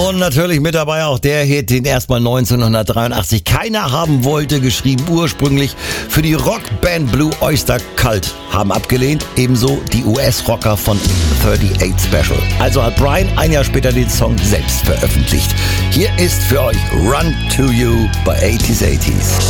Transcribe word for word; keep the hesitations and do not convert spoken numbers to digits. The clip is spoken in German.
Und natürlich mit dabei auch der Hit, den erstmal neunzehnhundertdreiundachtzig keiner haben wollte, geschrieben ursprünglich für die Rockband Blue Oyster Cult, haben abgelehnt, ebenso die U S-Rocker von achtundachtzig Special. Also hat Brian ein Jahr später den Song selbst veröffentlicht. Hier ist für euch Run to You bei achtziger achtziger.